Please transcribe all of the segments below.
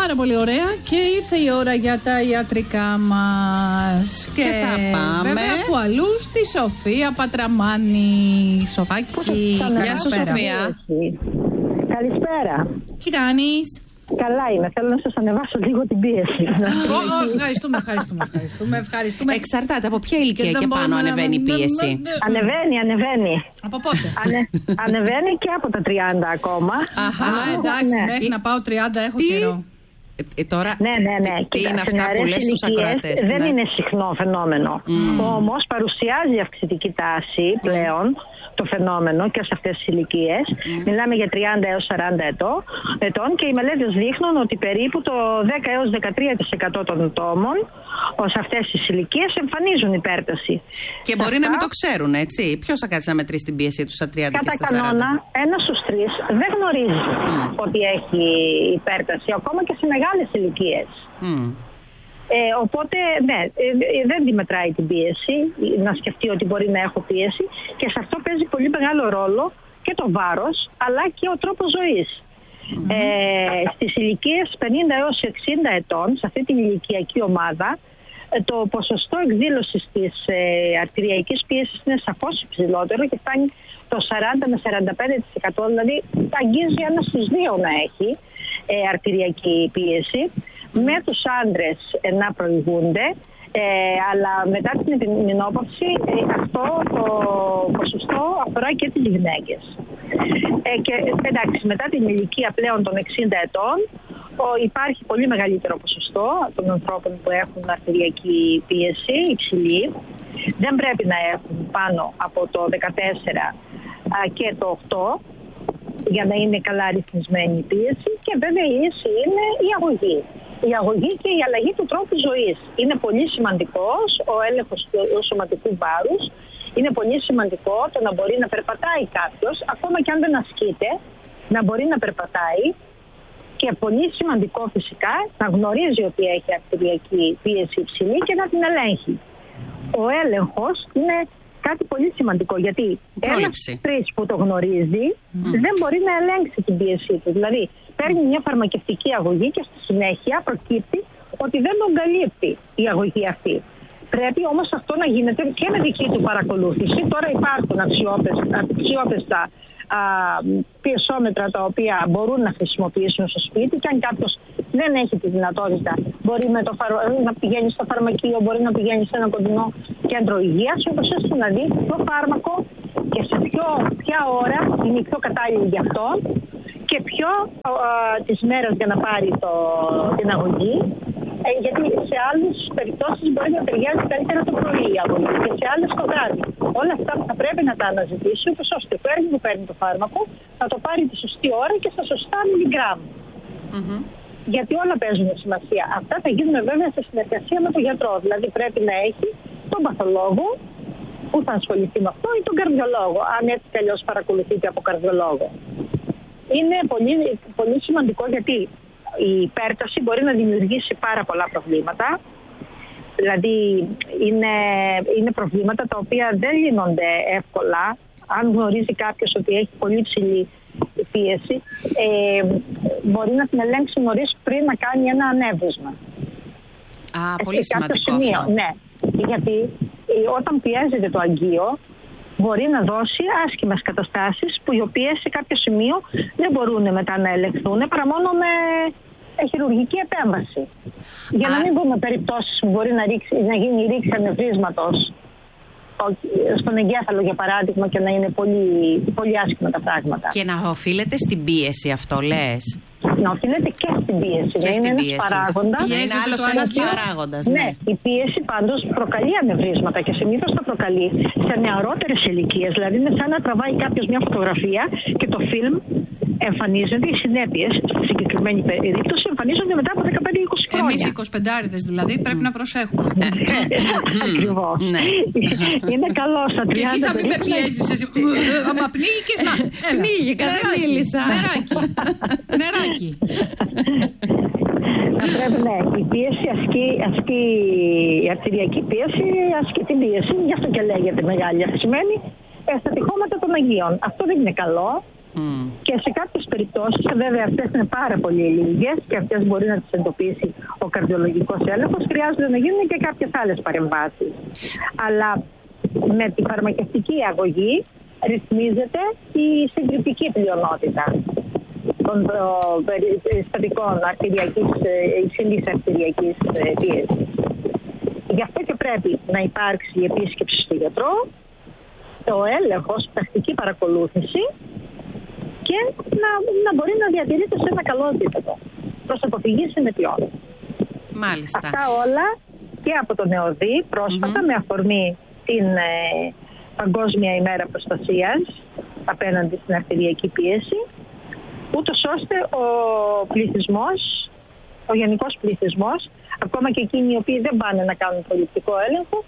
Πάρα πολύ ωραία και ήρθε η ώρα για τα ιατρικά μας. Και θα πάμε βέβαια που αλλού στη Σοφία Πατραμάνη. Σοφάκι. Γεια σου Σοφία. Καλησπέρα. Τι κάνεις? Καλά είμαι. Θέλω να σας ανεβάσω λίγο την πίεση. Ευχαριστούμε. Εξαρτάται από ποια ηλικία και πάνω ανεβαίνει η πίεση. Ανεβαίνει. Από πότε? Ανεβαίνει και από τα 30 ακόμα. Εντάξει, μέχρι να πάω 30 έχω καιρό. Τώρα, ναι. Τι είναι αυτά που λες στους ακροατές? Δεν είναι συχνό φαινόμενο. Όμως παρουσιάζει αυξητική τάση πλέον το φαινόμενο και σε αυτές τις ηλικίες. Μιλάμε για 30 έως 40 ετών και οι μελέτες δείχνουν ότι περίπου το 10 έως 13% των ατόμων σε αυτές τις ηλικίες εμφανίζουν υπέρταση. Και μπορεί να μην το ξέρουν, έτσι. Ποιος θα κάτσει να μετρήσει την πίεση του στα 30 και στα 40? Κατά κανόνα, ένας στους τρεις δεν γνωρίζει ότι έχει υπέρταση, ακόμα και σε μεγάλες ηλικίες. Οπότε, ναι, δεν τη μετράει την πίεση, να σκεφτεί ότι μπορεί να έχω πίεση, και σε αυτό παίζει πολύ μεγάλο ρόλο και το βάρος, αλλά και ο τρόπος ζωής. Στις ηλικίες 50 έως 60 ετών, σε αυτή την ηλικιακή ομάδα, το ποσοστό εκδήλωσης της αρτηριακής πίεσης είναι σαφώς υψηλότερο και φτάνει το 40 με 45%, δηλαδή αγγίζει ένας στους δύο να έχει αρτηριακή πίεση. Με τους άντρες να προηγούνται, αλλά μετά την μηνόπαυση αυτό το ποσοστό αφορά και τις γυναίκες. Και εντάξει, μετά την ηλικία πλέον των 60 ετών υπάρχει πολύ μεγαλύτερο ποσοστό των ανθρώπων που έχουν αρτηριακή πίεση υψηλή. Δεν πρέπει να έχουν πάνω από το 14 και το 8 για να είναι καλά ρυθμισμένη η πίεση, και βέβαια η ίση είναι η αγωγή. Η αγωγή και η αλλαγή του τρόπου ζωής. Είναι πολύ σημαντικός ο έλεγχος του σωματικού βάρους. Είναι πολύ σημαντικό το να μπορεί να περπατάει κάποιος, ακόμα και αν δεν ασκείται, να μπορεί να περπατάει. Και πολύ σημαντικό φυσικά να γνωρίζει ότι έχει αρτηριακή πίεση υψηλή και να την ελέγχει. Ο έλεγχος είναι κάτι πολύ σημαντικό, γιατί ένας τρεις που το γνωρίζει δεν μπορεί να ελέγξει την πίεσή του. Δηλαδή παίρνει μια φαρμακευτική αγωγή και στη συνέχεια προκύπτει ότι δεν τον καλύπτει η αγωγή αυτή. Πρέπει όμως αυτό να γίνεται και με δική του παρακολούθηση. Τώρα υπάρχουν αξιόπιστα πιεσόμετρα τα οποία μπορούν να χρησιμοποιήσουν στο σπίτι, και αν κάποιος δεν έχει τη δυνατότητα μπορεί να πηγαίνει στο φαρμακείο, μπορεί να πηγαίνει σε ένα κοντινό κέντρο υγείας, όπως ώστε να δει το φάρμακο και σε ποια ώρα είναι η πιο κατάλληλη για αυτό και ποιο της μέρας για να πάρει την αγωγή. Γιατί σε άλλες περιπτώσεις μπορεί να ταιριάζει καλύτερα το πρωί η αγωγή και σε άλλες το βράδυ. Όλα αυτά θα πρέπει να τα αναζητήσει, όπως ώστε που παίρνει το φάρμακο να το πάρει τη σωστή ώρα και στα σωστά μιλιγκράμμ. Γιατί όλα παίζουν σημασία. Αυτά θα γίνουν βέβαια σε συνεργασία με τον γιατρό. Δηλαδή πρέπει να έχει τον παθολόγο που θα ασχοληθεί με αυτό ή τον καρδιολόγο, αν έτσι κι αλλιώς παρακολουθείται από καρδιολόγο. Είναι πολύ, πολύ σημαντικό, γιατί η υπέρταση μπορεί να δημιουργήσει πάρα πολλά προβλήματα. Δηλαδή είναι προβλήματα τα οποία δεν λύνονται εύκολα. Αν γνωρίζει κάποιος ότι έχει πολύ ψηλή πίεση, μπορεί να την ελέγξει νωρίς πριν να κάνει ένα ανέβρισμα. Πολύ σημαντικό αυτό. Ναι, γιατί όταν πιέζεται το αγγείο μπορεί να δώσει άσχημες καταστάσεις οι οποίες σε κάποιο σημείο δεν μπορούν μετά να ελεγχθούν παρά μόνο με χειρουργική επέμβαση. Για να μην πούμε περιπτώσεις που μπορεί να γίνει ρήξη ανεβρίσματος στον εγκέφαλο, για παράδειγμα, και να είναι πολύ, πολύ άσχημα τα πράγματα. Και να οφείλεται στην πίεση αυτό, λες? Να οφείλεται και στην πίεση. Και στην είναι πίεση. Ένας παράγοντας. Είναι άλλος ένας παράγοντας. Ναι, η πίεση πάντως προκαλεί ανεβρίσματα και συνήθως τα προκαλεί σε νεαρότερες ηλικίες. Δηλαδή είναι σαν να τραβάει κάποιος μια φωτογραφία και το φιλμ εμφανίζονται, οι συνέπειες στη συγκεκριμένη περίπτωση εμφανίζονται μετά από 15-20 χρόνια. Εμείς οι 25άριδες δηλαδή πρέπει να προσέχουμε. Ακριβώς. Είναι καλό στα 30. Και κοίτα, μην με πιέζεις εσύ. Άμα πνίγηκες, να. Πνίγηκα, δεν μίλησα. Νεράκι. Πρέπει να έχει πίεση, ασκεί η αρτηριακή πίεση, ασκεί την πίεση, γι' αυτό και λέγεται μεγάλη αυξημένη στα τυχώματα των Αγίων. Αυτό δεν είναι καλό. Και σε κάποιες περιπτώσεις, βέβαια αυτές είναι πάρα πολύ λίγες και αυτές μπορεί να τις εντοπίσει ο καρδιολογικός έλεγχος, χρειάζεται να γίνουν και κάποιες άλλες παρεμβάσεις. Αλλά με τη φαρμακευτική αγωγή ρυθμίζεται η συντριπτική πλειονότητα των περιστατικών υψηλής αρτηριακής πίεσης. Γι' αυτό και πρέπει να υπάρξει η επίσκεψη στο γιατρό, ο έλεγχος, τακτική παρακολούθηση και να μπορεί να διατηρείται σε ένα καλό επίπεδο προς αποφυγή συνεπειών. Μάλιστα. Αυτά όλα και από τον ΕΟΔΗ πρόσφατα με αφορμή την Παγκόσμια ημέρα προστασίας απέναντι στην αρτηριακή πίεση, ούτως ώστε ο πληθυσμός, ο γενικός πληθυσμός, ακόμα και εκείνοι οι οποίοι δεν πάνε να κάνουν προληπτικό έλεγχο,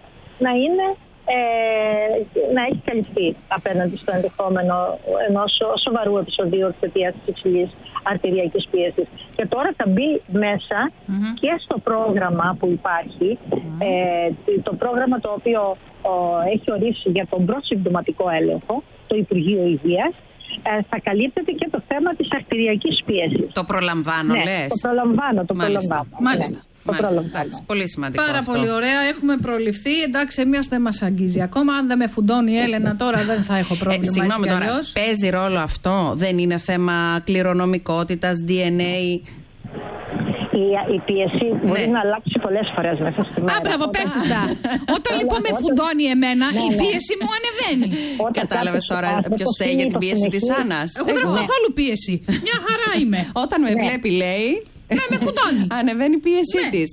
να έχει καλυφθεί απέναντι στο ενδεχόμενο ενός σοβαρού επεισοδίου εξαιτίας της υψηλής αρτηριακής πίεσης. Και τώρα θα μπει μέσα και στο πρόγραμμα που υπάρχει, το πρόγραμμα το οποίο έχει ορίσει για τον προσυμπτωματικό έλεγχο το Υπουργείο Υγείας, θα καλύπτεται και το θέμα της αρτηριακής πίεσης. Το προλαμβάνω, ναι, λες? Το προλαμβάνω. Μάλιστα. Ναι. Εντάξει, πολύ σημαντικό. Πάρα αυτό. πολύ ωραία. Έχουμε προληφθεί. Εντάξει, εμείς δεν μας αγγίζει ακόμα. Αν δεν με φουντώνει η Έλενα τώρα, δεν θα έχω πρόβλημα. Συγγνώμη τώρα. Παίζει ρόλο αυτό? Δεν είναι θέμα κληρονομικότητας, DNA? Η πίεση μπορεί να αλλάξει πολλές φορές μέσα στη μέρα. Μπράβο, πες τους τα. Όταν λοιπόν με φουντώνει εμένα, η πίεση μου ανεβαίνει. Κατάλαβες τώρα ποιος φταίει για την πίεση της Άννας? Εγώ δεν έχω καθόλου πίεση. Μια χαρά είμαι. Όταν με βλέπει, λέει, ναι, με φουντώνει. ανεβαίνει η πίεσή της.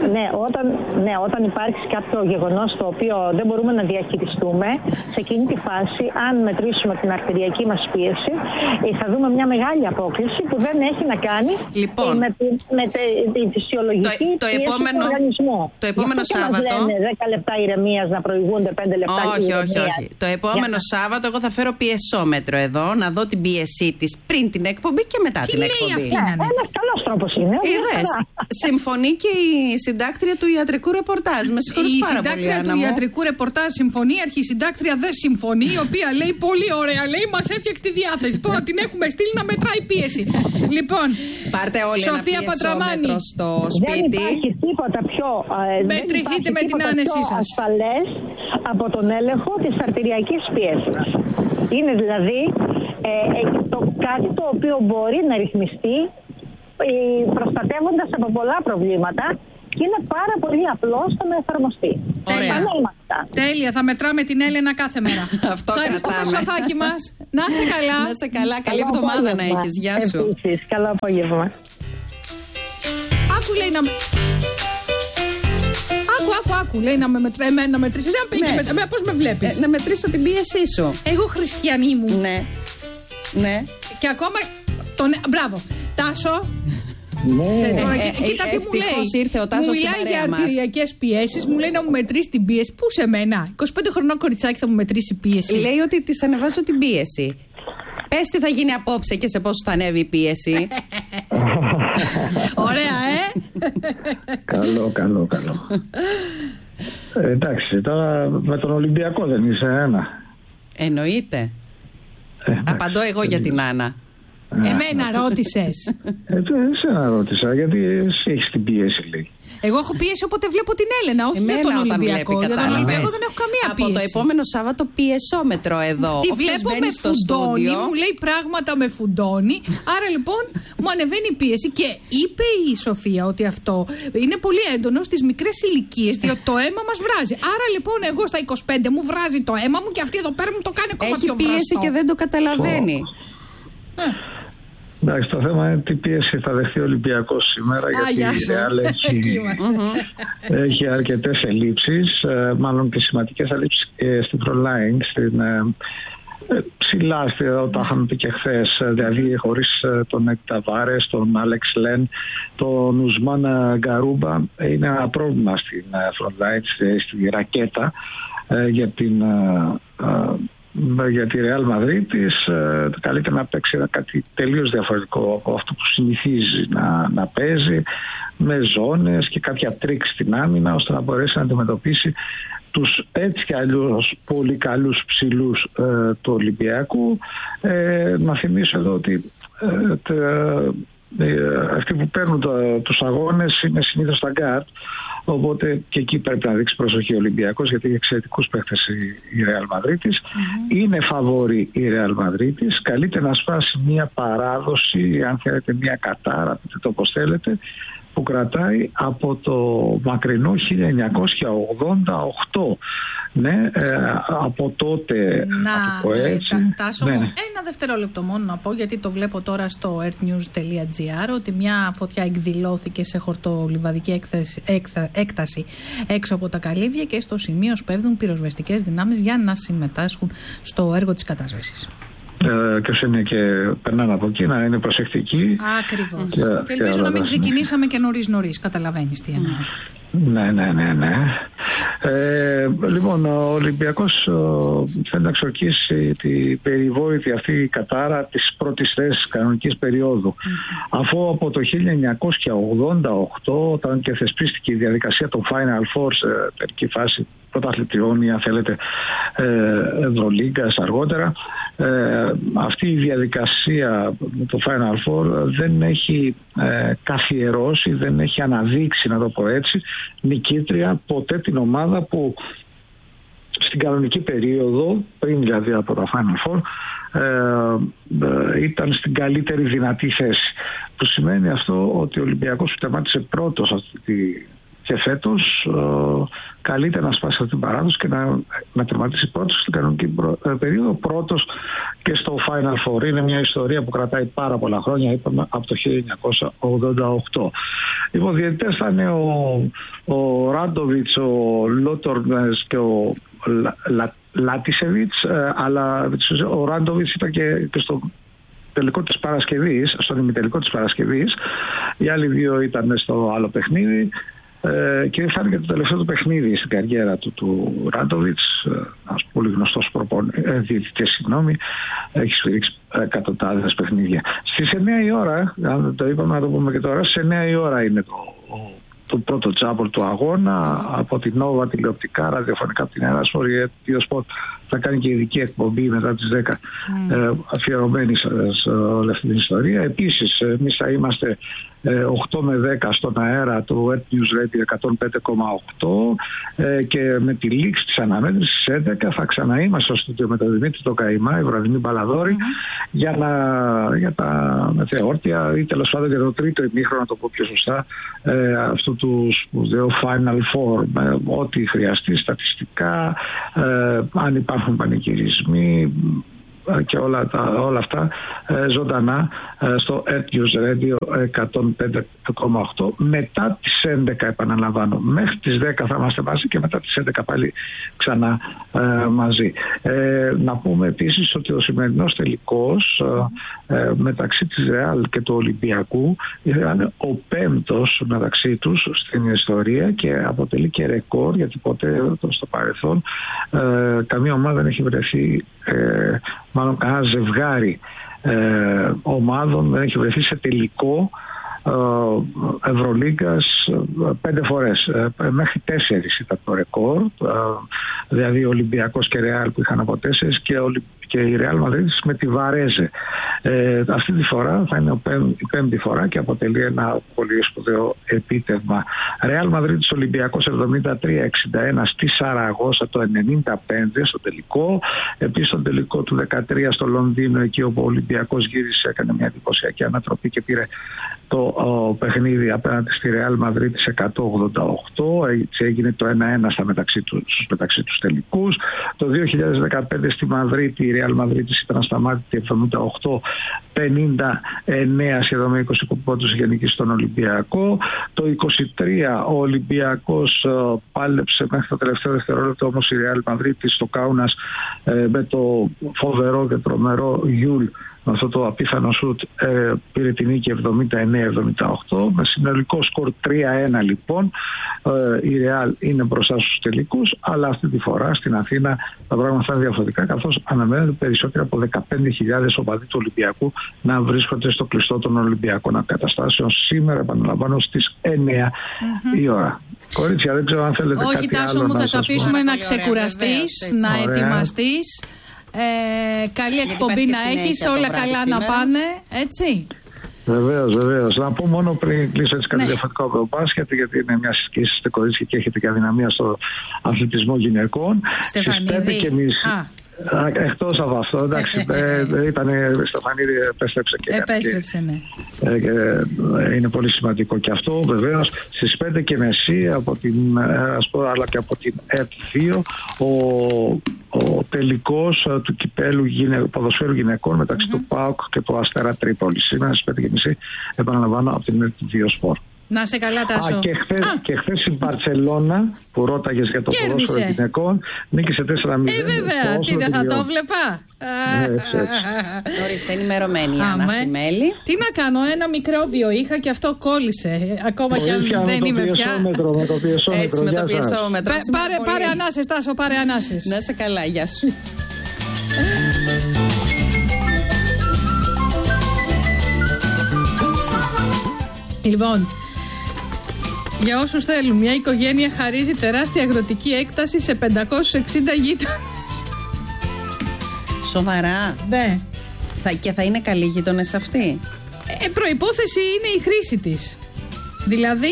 Όταν υπάρξει κάποιο γεγονός το οποίο δεν μπορούμε να διαχειριστούμε, σε εκείνη τη φάση, αν μετρήσουμε την αρτηριακή μας πίεση, θα δούμε μια μεγάλη απόκληση που δεν έχει να κάνει με τη φυσιολογική πίεση του οργανισμού. Το επόμενο Σάββατο. Μας λένε 10 λεπτά ηρεμίας να προηγούνται 5 λεπτά ηρεμίας. Όχι. Το επόμενο Σάββατο εγώ θα φέρω πιεσόμετρο εδώ, να δω την πίεσή της πριν την εκπομπή και μετά την εκπομπή. Ένας καλός τρόπος είναι. Συμφωνεί και η συντάκτρια του ιατρικού ρεπορτάζ. Με συγχωρείς πάρα πολύ, Άννα μου. Η συντάκτρια του ιατρικού ρεπορτάζ συμφωνεί, η αρχισυντάκτρια δεν συμφωνεί, η οποία λέει πολύ ωραία, λέει μας έφτιαξε τη διάθεση. Τώρα την έχουμε στείλει να μετράει πίεση. Λοιπόν, πάρτε όλοι Σοφία ένα Πατραμάνη στο σπίτι. Δεν υπάρχει τίποτα πιο μετρηθείτε με την άνεσή σας ασφαλές από τον έλεγχο της αρτηριακής πίεσης. Είναι δηλαδή κάτι το οποίο μπορεί να ρυθμιστεί προστατεύοντας από πολλά προβλήματα και είναι πάρα πολύ απλό στο να εφαρμοστεί. Τέλεια, θα μετράμε την Έλενα κάθε μέρα. Ευχαριστούμε, Σοφάκι μας. Να είσαι καλά. Να είσαι καλά, καλή εβδομάδα να έχεις. Γεια σου. Επίσης, καλό απόγευμα. Άκου, λέει Άκου, λέει να με μετρήσει. Να μετρήσεις. Πώς με βλέπεις? Να μετρήσω την πίεσή σου. Εγώ χριστιανή μου. Ναι. Και ακόμα μπράβο. Τάσο. Κοίτα τι μου λέει. Ήρθε ο Τάσος. Μου μιλάει για αρτηριακές πιέσεις, μου λέει να μου μετρήσει την πίεση. Πού σε μένα? 25 χρονών κοριτσάκι θα μου μετρήσει πίεση. Λέει ότι της ανεβάζω την πίεση. Πες τι θα γίνει απόψε και σε πόσο θα ανέβει η πίεση. Ωραία, Καλό. Εντάξει, τώρα με τον Ολυμπιακό δεν είσαι ένα? Εννοείται. Απαντώ εγώ για την Άννα. Εμένα ρώτησες? Εσένα ρώτησα, γιατί εσύ έχεις την πίεση, λέει. Εγώ έχω πίεση όποτε βλέπω την Έλενα, όχι για τον Ολυμπιακό. Για τον Ολυμπιακό δεν έχω καμία πίεση. Από το επόμενο Σάββατο πιεσόμετρο εδώ. Τη βλέπω με φουντώνει, μου λέει πράγματα με φουντώνει. Άρα λοιπόν μου ανεβαίνει η πίεση. Και είπε η Σοφία ότι αυτό είναι πολύ έντονο στις μικρές ηλικίες, διότι το αίμα μας βράζει. Άρα λοιπόν εγώ στα 25 μου βράζει το αίμα μου και αυτή εδώ πέρα μου το κάνει ακόμα πιο βραστό. Έχει πίεση και δεν το καταλαβαίνει. Εντάξει, το θέμα είναι τι πίεση θα δεχτεί ο Ολυμπιακός σήμερα, γιατί η Ρεάλ έχει αρκετές ελλείψεις, μάλλον και σημαντικές ελλείψεις στην frontline, ψηλά, τα είχαμε πει και χθες, δηλαδή χωρίς τον Εκ Ταβάρες, τον Άλεξ Λεν, τον Ουσμάν Γκαρούμπα. Είναι ένα πρόβλημα στην frontline, στη ρακέτα, για την για τη Ρεάλ Μαδρίτης καλύτερα να παίξει κάτι τελείως διαφορετικό από αυτό που συνηθίζει να παίζει, με ζώνες και κάποια τρίκ στην άμυνα, ώστε να μπορέσει να αντιμετωπίσει τους έτσι κι αλλιώς πολύ καλούς ψηλούς του Ολυμπιακού. Να θυμίσω εδώ ότι αυτοί που παίρνουν τους αγώνες είναι συνήθως τα γκάρτ, οπότε και εκεί πρέπει να δείξει προσοχή ο Ολυμπιακός, γιατί έχει εξαιρετικούς παίχτες η Ρεάλ Μαδρίτης. Είναι φαβόρη η Ρεάλ Μαδρίτης. Καλείται να σπάσει μια παράδοση, αν θέλετε μια κατάρα, πείτε το όπως θέλετε, που κρατάει από το μακρινό 1988. Ναι, από τότε. Να, το έτσι. Τάσο, ένα δευτερόλεπτο μόνο να πω, γιατί το βλέπω τώρα στο earthnews.gr, ότι μια φωτιά εκδηλώθηκε σε χορτολιβαδική έκταση έξω από τα καλύβια και στο σημείο σπέβδουν πυροσβεστικές δυνάμεις για να συμμετάσχουν στο έργο της κατάσβεσης. Και όσοι είναι και περνάνε από εκεί να είναι προσεκτικοί. Ακριβώς. Και ελπίζω να μην ξεκινήσαμε και νωρίς. Καταλαβαίνεις τι εννοώ. Ναι. Λοιπόν, ο Ολυμπιακός θέλει να ξορκίσει την περιβόητη αυτή κατάρα της πρώτης θέσης κανονικής περίοδου. Αφού από το 1988, όταν και θεσπίστηκε η διαδικασία των Final Four σε τελική φάση πρωταθλητριών ή αν θέλετε Ευρωλίγκας αργότερα, αυτή η διαδικασία με το Final Four δεν έχει καθιερώσει, δεν έχει αναδείξει, να το πω έτσι, νικήτρια ποτέ την ομάδα που στην κανονική περίοδο, πριν δηλαδή από τα Final Four, ήταν στην καλύτερη δυνατή θέση. Που σημαίνει αυτό ότι ο Ολυμπιακός που τερμάτισε πρώτος και φέτος καλείται να σπάσει αυτή την παράδοση και να τερματίσει πρώτος στην κανονική περίοδο, πρώτος και στο Final Four. Είναι μια ιστορία που κρατάει πάρα πολλά χρόνια, είπαμε από το 1988. Οι υποδιαιτητές θα είναι ο Ράντοβιτς, ο Λότορνες και ο Λάτισεβιτς, αλλά ο Ράντοβιτς ήταν και στο τελικό της Παρασκευής, στον ημιτελικό της Παρασκευής. Οι άλλοι δύο ήταν στο άλλο παιχνίδι. Και θα είναι και το τελευταίο του παιχνίδι στην καριέρα του Ράντοβιτς, ένας πολύ γνωστός διαιτητής, έχει σφυρίξει εκατοντάδες παιχνίδια. Στις 9 η ώρα, αν το είπαμε να το πούμε και τώρα, στις 9 η ώρα είναι το πρώτο τζάμπολ του αγώνα από την Nova τηλεοπτικά, ραδιοφωνικά από την Εράσπορ. Η Sport θα κάνει και ειδική εκπομπή μετά τις 10 αφιερωμένη σε όλη αυτή την ιστορία. Επίσης, εμείς θα είμαστε 8 με 10 στον αέρα του Earthnews Radio 105,8 και με τη λήξη της αναμέτρησης στις 11 θα ξαναείμαστε στο στούντιο με τον Δημήτρη τον Καημά, η βραδινή Μπαλαδόρη, για τα μεθεόρτια ή τέλος πάντων για το τρίτο ημίχρονο, να το πω πιο σωστά, αυτού του σπουδαίου Final Four, με ό,τι χρειαστεί, στατιστικά, αν υπάρχουν πανηγυρισμοί και όλα αυτά ζωντανά στο Earthnews Radio 105,8. Μετά τις 11 επαναλαμβάνω, μέχρι τις 10 θα είμαστε μαζί και μετά τις 11 πάλι ξανά μαζί. Να πούμε επίσης ότι ο σημερινός τελικός μεταξύ της Ρεάλ και του Ολυμπιακού είναι ο πέμπτος μεταξύ τους στην ιστορία και αποτελεί και ρεκόρ, γιατί ποτέ στο παρελθόν καμία ομάδα δεν έχει βρεθεί, μάλλον κανένα ζευγάρι ομάδων δεν έχει βρεθεί σε τελικό Ευρωλίγκας 5 φορές. Μέχρι 4 ήταν το ρεκόρ, δηλαδή ο Ολυμπιακός και Ρεάλ που είχαν από 4 και η Ρεάλ Μαδρίτης με τη Βαρέζε. Αυτή τη φορά θα είναι η πέμπτη φορά και αποτελεί ένα πολύ σπουδαίο επίτευγμα. Ρεάλ Μαδρίτης Ολυμπιακός 73-61 στη Σαραγώσα το 95 στο τελικό. Επίσης στο τελικό του 13 στο Λονδίνο, εκεί όπου ο Ολυμπιακός γύρισε, έκανε μια εντυπωσιακή ανατροπή και πήρε το παιχνίδι απέναντι στη Ρεάλ Μαδρίτης 188. Έτσι έγινε το 1-1 μεταξύ τους τελικούς. Το 2015 στη Μαδρίτη η Ρεάλ Μαδρίτης ήταν ασταμάτητη 78-59, σχεδόν με 20 πόντους γενική στον Ολυμπιακό. Το 23 ο Ολυμπιακός πάλεψε μέχρι το τελευταίο δευτερόλεπτο, όμως η Ρεάλ Μαδρίτης στο Κάουνας με το φοβερό και τρομερό Γιούλ με αυτό το απίθανο σουτ πήρε την νίκη 79-78 με συνολικό σκορ 3-1 λοιπόν. Η Ρεάλ είναι μπροστά στους τελικούς, αλλά αυτή τη φορά στην Αθήνα τα πράγματα θα είναι διαφορετικά, καθώς αναμένεται περισσότερα από 15.000 οπαδοί του Ολυμπιακού να βρίσκονται στο κλειστό των Ολυμπιακών Εγκαταστάσεων σήμερα, επαναλαμβάνω, στις 9 η ώρα. Κορίτσια, δεν ξέρω αν θέλετε κάτι άλλο. Όχι, Τάσο μου, θα σε αφήσουμε να ξεκουραστείς, να ετοιμαστείς. Καλή εκπομπή να έχεις, όλα καλά σήμερα. Να πάνε, έτσι. Βεβαίως. Να πω μόνο πριν κλείσω έτσι κάτι διαφορετικό από το μπάσκετ, γιατί είναι μια συσκήση, είστε κορίτσια και έχετε και αδυναμία στο αθλητισμό γυναικών. Στεφανίδη. Εκτός από αυτό, εντάξει, ήταν η Στεφανίδη, επέστρεψε ναι. Είναι πολύ σημαντικό και αυτό, βεβαίως. Στις 5:30 από την αλλά και από την ΕΠ2 ο τελικός του κυπέλου ποδοσφαίρου γυναικών μεταξύ του ΠΑΟΚ και του Αστέρα Τρίπολης. Σήμερα στις 5:30, επαναλαμβάνω, από την ΕΠ2 Σπορ. Να σε καλά, Τάσο. Και χθες η Μπαρτσελώνα, που ρώταγες για το ποδόσφαιρο γυναικών, νίκησε 4-0. Βέβαια, τι δεν θα το βλέπα. Ορίστε, ενημερωμένη η Άννα Σιμέλη. Τι να κάνω, ένα μικρόβιο είχα και αυτό κόλλησε. Ακόμα και αν δεν είμαι πια. Έτσι, με το πιεσόμετρο. Πάρε ανάσες, Τάσο, πάρε ανάσες. Να σε καλά, γεια σου. Λοιπόν, για όσους θέλουν, μια οικογένεια χαρίζει τεράστια αγροτική έκταση σε 560 γείτονες. Σοβαρά? Ναι. Και θα είναι καλοί γείτονες αυτοί? Προϋπόθεση είναι η χρήση της. Δηλαδή,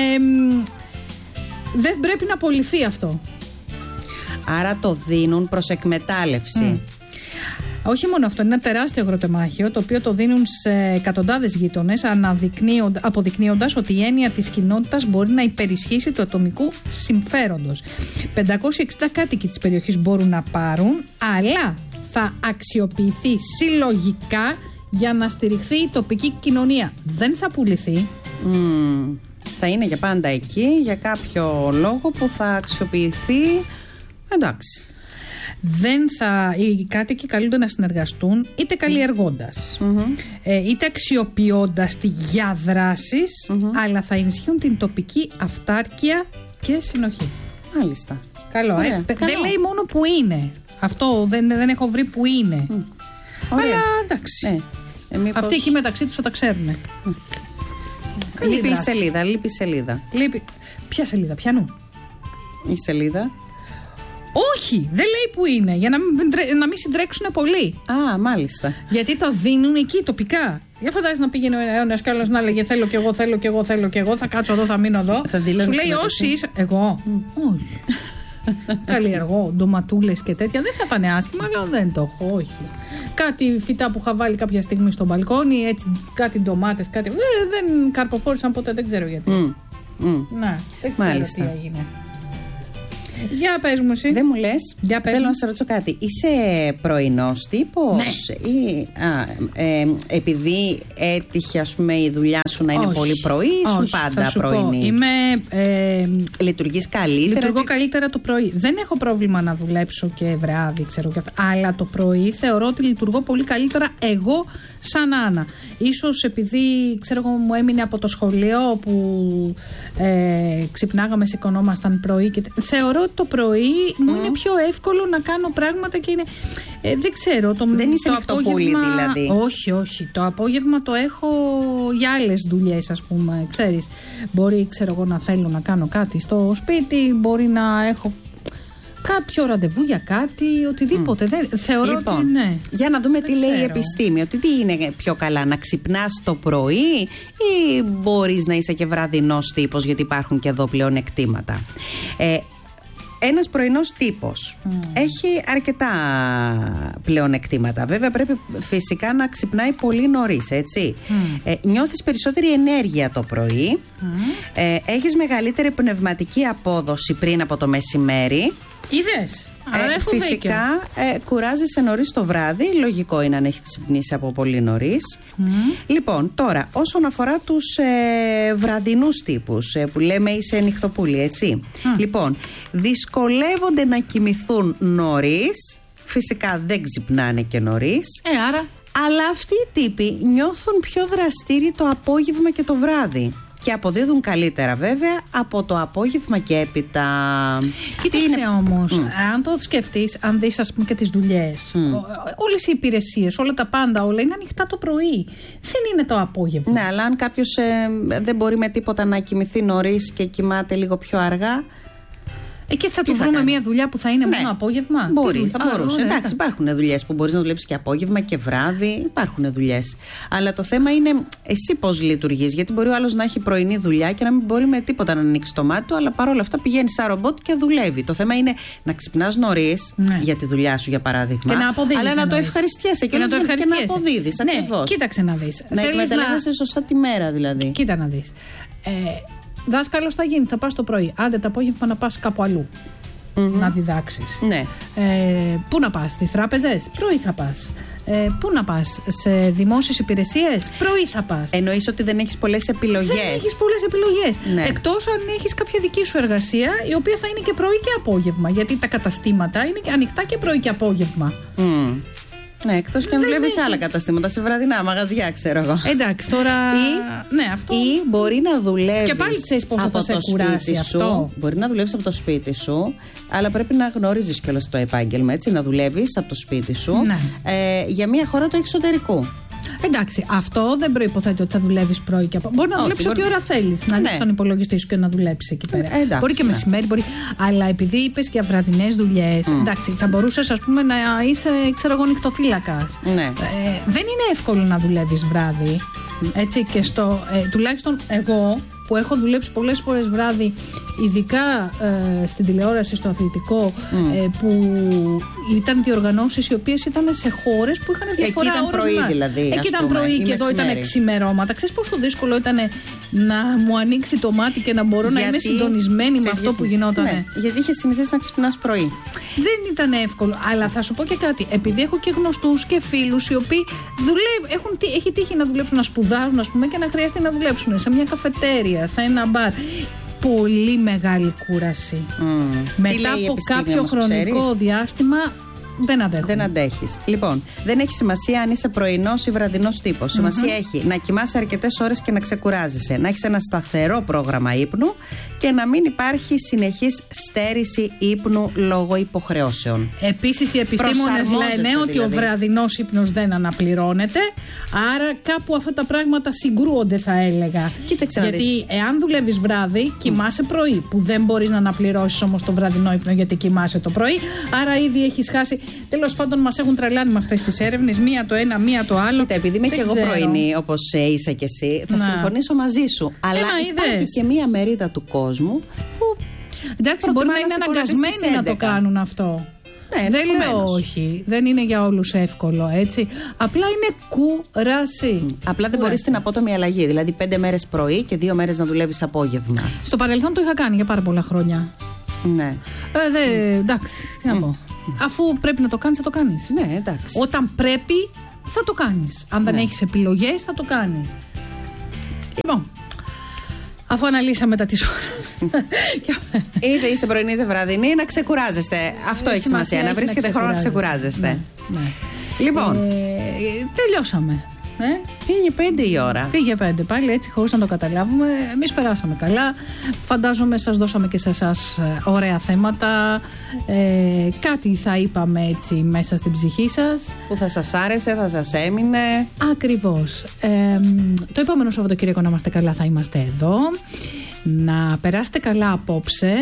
δεν πρέπει να απολυθεί αυτό. Άρα το δίνουν προς εκμετάλλευση. Όχι μόνο αυτό, είναι ένα τεράστιο αγροτεμάχιο το οποίο το δίνουν σε εκατοντάδες γείτονες, αποδεικνύοντας ότι η έννοια της κοινότητας μπορεί να υπερισχύσει του ατομικού συμφέροντος. 560 κάτοικοι της περιοχής μπορούν να πάρουν, αλλά θα αξιοποιηθεί συλλογικά για να στηριχθεί η τοπική κοινωνία. Δεν θα πουληθεί. Θα είναι για πάντα εκεί, για κάποιο λόγο που θα αξιοποιηθεί. Εντάξει. Οι κάτοικοι καλούνται να συνεργαστούν είτε καλλιεργώντας, είτε αξιοποιώντας τη για δράσεις, αλλά θα ενισχύουν την τοπική αυτάρκεια και συνοχή. Μάλιστα. Καλό, δεν λέει μόνο που είναι. Αυτό δεν έχω βρει που είναι. Αλλά εντάξει. Αυτοί εκεί μεταξύ τους θα τα ξέρουν. Λείπει η σελίδα. Ποια σελίδα, ποιανού? Η σελίδα. Όχι, δεν λέει που είναι, για να μην συντρέξουν πολύ. Α, μάλιστα. Γιατί το δίνουν εκεί τοπικά. Για φαντάζεσαι να πήγαινε ο ένας κι άλλος να λέγε θέλω κι εγώ, θα κάτσω εδώ, θα μείνω εδώ. Σου λέει όσοι. Εγώ. Όχι. Καλλιεργώ ντοματούλες και τέτοια. Δεν θα πάνε άσχημα, αλλά δεν το έχω, όχι. Κάτι φυτά που είχα βάλει κάποια στιγμή στο μπαλκόνι, έτσι, κάτι ντομάτες, κάτι. Δεν καρποφόρησαν ποτέ, δεν ξέρω γιατί. Να, δεν ξέρω τι έγινε. Για πες μου εσύ. Δεν μου λες. Θέλω να σε ρωτήσω κάτι. Είσαι πρωινός τύπος? Ναι. Ή, επειδή έτυχε ας πούμε η δουλειά σου να είναι πολύ πρωί, ήσουν πάντα πρωινή? Λειτουργείς καλύτερα? Λειτουργώ καλύτερα το πρωί. Δεν έχω πρόβλημα να δουλέψω και βράδυ, ξέρω και αυτά. Αλλά το πρωί θεωρώ ότι λειτουργώ πολύ καλύτερα εγώ σαν Άννα. Ίσως επειδή ξέρω εγώ μου έμεινε από το σχολείο που ξυπνάγαμε, σηκωνόμασταν πρωί και θεωρώ ότι το πρωί μου είναι πιο εύκολο να κάνω πράγματα και είναι δεν ξέρω. Δεν είσαι νυχτοπούλη δηλαδή? Όχι. Το απόγευμα το έχω για άλλες δουλειές, ας πούμε. Ξέρεις, μπορεί ξέρω εγώ να θέλω να κάνω κάτι στο σπίτι, μπορεί να έχω κάποιο ραντεβού για κάτι, οτιδήποτε. Θεωρώ λοιπόν, ότι ναι. Για να δούμε τι λέει η επιστήμη. Ότι τι είναι πιο καλά, να ξυπνάς το πρωί ή μπορείς να είσαι και βραδινός τύπος, γιατί υπάρχουν και εδώ πλέον εκτήματα. Ένας πρωινός τύπος έχει αρκετά πλεονεκτήματα. Βέβαια πρέπει φυσικά να ξυπνάει πολύ νωρίς, έτσι. Νιώθεις περισσότερη ενέργεια το πρωί, έχεις μεγαλύτερη πνευματική απόδοση πριν από το μεσημέρι. Είδες? Φυσικά κουράζεσαι νωρίς το βράδυ. Λογικό είναι αν έχει ξυπνήσει από πολύ νωρίς. Λοιπόν, τώρα όσον αφορά τους βραδινούς τύπους που λέμε είσαι νυχτοπούλη, έτσι. Λοιπόν, δυσκολεύονται να κοιμηθούν νωρίς. Φυσικά δεν ξυπνάνε και νωρίς. Αλλά αυτοί οι τύποι νιώθουν πιο δραστήριοι το απόγευμα και το βράδυ. Και αποδίδουν καλύτερα βέβαια από το απόγευμα και έπειτα. Κοίταξε όμως, αν το σκεφτείς, αν δεις ας πούμε και τις δουλειές, όλες οι υπηρεσίες, όλα τα πάντα, όλα είναι ανοιχτά το πρωί. Δεν είναι το απόγευμα. Ναι, αλλά αν κάποιος δεν μπορεί με τίποτα να κοιμηθεί νωρίς και κοιμάται λίγο πιο αργά. Και θα του βρούμε μια δουλειά που θα είναι μόνο απόγευμα. Μπορεί, θα μπορούσε. Εντάξει, υπάρχουν δουλειές που μπορείς να δουλέψεις και απόγευμα και βράδυ. Υπάρχουν δουλειές. Αλλά το θέμα είναι εσύ πώς λειτουργείς. Γιατί μπορεί ο άλλος να έχει πρωινή δουλειά και να μην μπορεί με τίποτα να ανοίξει το μάτι του, αλλά παρόλα αυτά πηγαίνει σαν ρομπότ και δουλεύει. Το θέμα είναι να ξυπνάς νωρίς για τη δουλειά σου, για παράδειγμα. Και να αποδίδεις. Αλλά να το ευχαριστιέσαι και να αποδίδεις. Ακριβώς. Κοίταξε να δεις. Να εκμεταλλεύεσαι σωστά τη μέρα δηλαδή. Κοίτα να δεις. Δάσκαλος θα γίνει, θα πας το πρωί. Άντε το απόγευμα να πας κάπου αλλού. Να διδάξεις. Ναι. Πού να πας, στις τράπεζες? Πρωί θα πας. Πού να πας, σε δημόσιες υπηρεσίες? Πρωί θα πας. Εννοείς ότι δεν έχεις πολλές επιλογές. Δεν έχεις πολλές επιλογές. Ναι. Εκτός αν έχεις κάποια δική σου εργασία, η οποία θα είναι και πρωί και απόγευμα. Γιατί τα καταστήματα είναι και ανοιχτά και πρωί και απόγευμα. Ναι, εκτός και αν δουλεύεις σε άλλα καταστήματα, σε βραδινά μαγαζιά, ξέρω εγώ. Εντάξει, τώρα. Ναι, αυτό. Ή μπορεί να δουλεύεις. Και πάλι ξέρεις πόσο θα σε κουράσει αυτό. Μπορεί να δουλεύεις από το σπίτι σου, αλλά πρέπει να γνωρίζεις κιόλας το επάγγελμα, έτσι. Να δουλεύεις από το σπίτι σου για μια χώρα του εξωτερικού. Εντάξει, αυτό δεν προϋποθέτει ότι θα δουλεύεις πρωί και απόγευμα. Μπορεί να δουλέψεις ό,τι ώρα θέλεις. Να ανοίξεις τον υπολογιστή σου και να δουλέψεις εκεί πέρα. Μπορεί και μεσημέρι, μπορεί. Αλλά επειδή είπες για βραδινές δουλειές, εντάξει, θα μπορούσες ας πούμε να είσαι, ξέρω εγώ, νυχτοφύλακας. Δεν είναι εύκολο να δουλεύεις βράδυ. Έτσι, και τουλάχιστον εγώ που έχω δουλέψει πολλές φορές βράδυ, ειδικά στην τηλεόραση, στο αθλητικό, που ήταν διοργανώσεις οι οποίες ήταν σε χώρες που είχαν διαφορά. Εκεί ήταν πρωί δηλαδή. Εκεί ήταν πρωί και εδώ ήταν ξημερώματα. Ξέρεις πόσο δύσκολο ήταν να μου ανοίξει το μάτι και να μπορώ να είμαι συντονισμένη με αυτό που γινόταν. Ναι, γιατί είχε συνηθίσει να ξυπνάς πρωί. Δεν ήταν εύκολο. Αλλά θα σου πω και κάτι. Επειδή έχω και γνωστούς και φίλους οι οποίοι έχει τύχει να δουλέψουν, να σπουδάζουν, ας πούμε, και να χρειάζεται να δουλέψουν σε μια καφετέρια, σε ένα μπαρ. Πολύ μεγάλη κούραση. Μετά από κάποιο χρονικό διάστημα δεν αντέχεις. Λοιπόν, δεν έχει σημασία αν είσαι πρωινός ή βραδινός τύπος. Σημασία έχει να κοιμάσαι αρκετές ώρες και να ξεκουράζεσαι. Να έχεις ένα σταθερό πρόγραμμα ύπνου και να μην υπάρχει συνεχής στέρηση ύπνου λόγω υποχρεώσεων. Επίσης, οι επιστήμονες λένε ότι ο βραδινός ύπνος δεν αναπληρώνεται. Άρα, κάπου αυτά τα πράγματα συγκρούονται, θα έλεγα. Κοίταξε να δεις. Γιατί εάν δουλεύεις βράδυ, κοιμάσαι πρωί. Που δεν μπορείς να αναπληρώσεις όμως το βραδινό ύπνο γιατί κοιμάσαι το πρωί. Άρα, ήδη έχεις χάσει. Τέλος πάντων, μας έχουν τρελάνει με αυτές τις έρευνες. Μία το ένα, μία το άλλο. Κοίτα, επειδή είμαι και εγώ πρωινή, όπως είσαι και εσύ, θα συμφωνήσω μαζί σου. Αλλά υπάρχει και μία μερίδα του κόσμου που. Εντάξει, μπορεί να είναι αναγκασμένοι να το κάνουν αυτό. Ναι, δεν λέω όχι. Δεν είναι για όλους εύκολο, έτσι. Απλά είναι κούραση. Απλά δεν μπορείς την απότομη αλλαγή. Δηλαδή 5 μέρες πρωί και 2 μέρες να δουλεύεις απόγευμα. Στο παρελθόν το είχα κάνει για πάρα πολλά χρόνια. Ναι. Εντάξει, τι να πω. Αφού πρέπει να το κάνεις, θα το κάνεις. Ναι, εντάξει. Όταν πρέπει, θα το κάνεις. Αν δεν έχεις επιλογές, θα το κάνεις. Λοιπόν, αφού αναλύσαμε τα της ώρας. Είτε είστε πρωινή είτε βραδινή, να ξεκουράζεστε. Αυτό έχει σημασία. Να βρίσκετε χρόνο να ξεκουράζεστε. Ναι. Λοιπόν. Τελειώσαμε. Πήγε 5 η ώρα. Πήγε 5 πάλι, έτσι, χωρίς να το καταλάβουμε. Εμείς περάσαμε καλά. Φαντάζομαι σας δώσαμε και σε εσάς ωραία θέματα. Κάτι θα είπαμε έτσι μέσα στην ψυχή σας. Που θα σας άρεσε, θα σας έμεινε. Ακριβώς. Το επόμενο Σαββατοκύριακο να είμαστε καλά θα είμαστε εδώ. Να περάσετε καλά απόψε.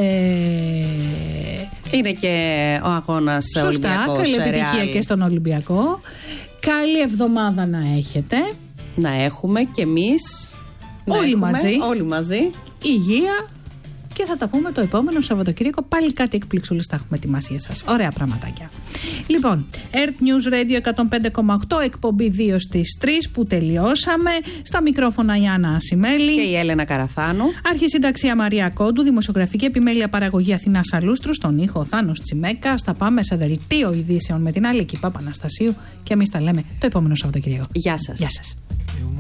Είναι και ο αγώνας Ολυμπιακός. Σωστά, καλή επιτυχία και στον Ολυμπιακό. Καλή εβδομάδα να έχετε. Να έχουμε κι εμείς. Όλοι μαζί. Υγεία. Και θα τα πούμε το επόμενο Σαββατοκύριακο. Πάλι κάτι εκπληξούλες θα έχουμε ετοιμάσει για σας. Ωραία πραγματάκια. Λοιπόν, Earth News Radio 105,8, εκπομπή 2 στις 3 που τελειώσαμε. Στα μικρόφωνα η Άννα Ασημέλη και η Έλενα Καραθάνου. Αρχισυνταξία Μαρία Κόντου. Δημοσιογραφική επιμέλεια παραγωγή Αθηνά Αλούστρου. Στον ήχο Θάνος Τσιμέκας. Θα πάμε σε δελτίο ειδήσεων με την άλλη Παπαναστασίου. Και εμείς τα λέμε το επόμενο Σαββατοκύριακο. Γεια σας. Γεια σας.